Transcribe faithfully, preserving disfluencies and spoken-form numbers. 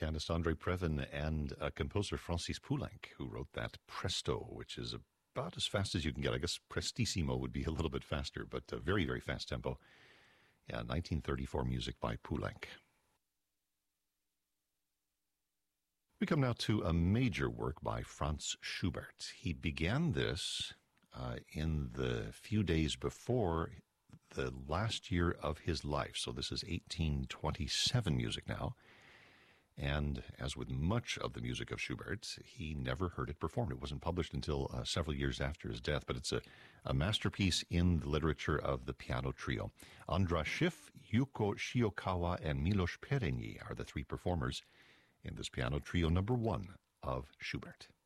pianist André Previn and uh, composer Francis Poulenc, who wrote that Presto, which is about as fast as you can get. I guess Prestissimo would be a little bit faster, but a very, very fast tempo. Yeah, nineteen thirty-four music by Poulenc. We come now to a major work by Franz Schubert. He began this uh, in the few days before the last year of his life. So this is eighteen twenty-seven music now. And as with much of the music of Schubert, he never heard it performed. It wasn't published until uh, several years after his death, but it's a, a masterpiece in the literature of the piano trio. Andras Schiff, Yuko Shiokawa, and Milos Perényi are the three performers in this piano trio number one of Schubert.